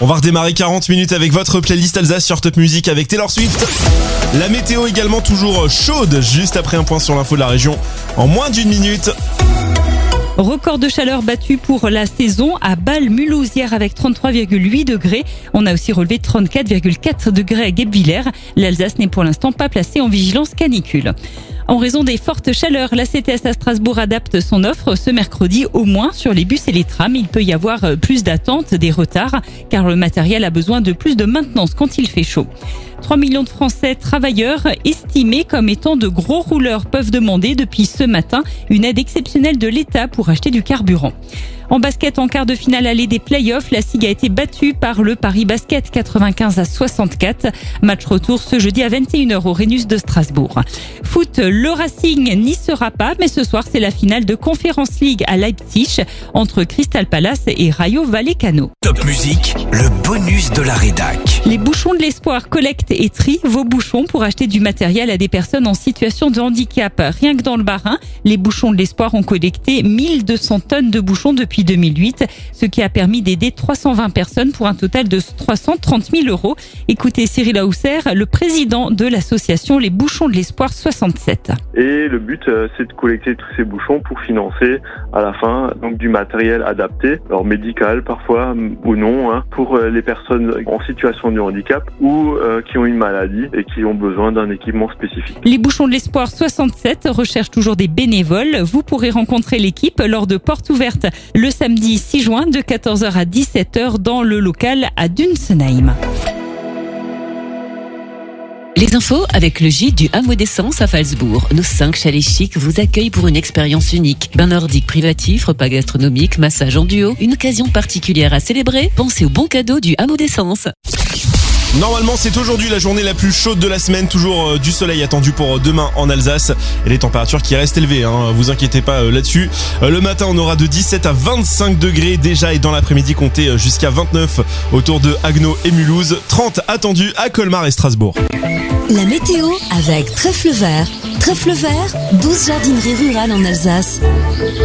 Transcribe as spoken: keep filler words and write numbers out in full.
On va redémarrer quarante minutes avec votre playlist Alsace sur Top Music avec Taylor Swift. La météo également toujours chaude, juste après un point sur l'info de la région en moins d'une minute. Record de chaleur battu pour la saison à Bâle-Mulhouse hier avec trente-trois virgule huit degrés. On a aussi relevé trente-quatre virgule quatre degrés à Guebwiller. L'Alsace n'est pour l'instant pas placée en vigilance canicule. En raison des fortes chaleurs, la C T S à Strasbourg adapte son offre ce mercredi au moins sur les bus et les trams. Il peut y avoir plus d'attentes, des retards, car le matériel a besoin de plus de maintenance quand il fait chaud. trois millions de Français travailleurs estimés comme étant de gros rouleurs peuvent demander depuis ce matin une aide exceptionnelle de l'État pour acheter du carburant. En basket, en quart de finale aller des playoffs, la SIG a été battue par le Paris Basket quatre-vingt-quinze à soixante-quatre. Match retour ce jeudi à vingt et une heures au Rhenus de Strasbourg. Foot, le Racing n'y sera pas, mais ce soir c'est la finale de Conference League à Leipzig entre Crystal Palace et Rayo Vallecano. Top Music, le bonus de la rédac. Les bouchons de l'espoir collectent et trient vos bouchons pour acheter du matériel à des personnes en situation de handicap. Rien que dans le Bas-Rhin, les bouchons de l'espoir ont collecté mille deux cents tonnes de bouchons depuis deux mille huit, ce qui a permis d'aider trois cent vingt personnes pour un total de trois cent trente mille euros. Écoutez Cyril Hausser, le président de l'association Les Bouchons de l'Espoir soixante-sept. Et le but, c'est de collecter tous ces bouchons pour financer à la fin donc du matériel adapté, alors médical parfois ou non, hein, pour les personnes en situation de handicap ou euh, qui ont une maladie et qui ont besoin d'un équipement spécifique. Les Bouchons de l'Espoir soixante-sept recherchent toujours des bénévoles. Vous pourrez rencontrer l'équipe lors de portes ouvertes le samedi six juin de quatorze heures à dix-sept heures dans le local à Dunsenheim. Les infos avec le gîte du Hameau d'Essence à Falsbourg. Nos cinq chalets chics vous accueillent pour une expérience unique. Bain nordique privatif, repas gastronomique, massage en duo. Une occasion particulière à célébrer. Pensez au bon cadeau du Hameau d'Essence. Normalement, c'est aujourd'hui la journée la plus chaude de la semaine. Toujours euh, du soleil attendu pour euh, demain en Alsace. Et les températures qui restent élevées, hein, vous inquiétez pas euh, là-dessus. Euh, le matin, on aura de dix-sept à vingt-cinq degrés déjà. Et dans l'après-midi, comptez euh, jusqu'à vingt-neuf autour de Haguenau et Mulhouse. trente attendus à Colmar et Strasbourg. La météo avec Trèfle Vert. Trèfle Vert, douze jardineries rurales en Alsace.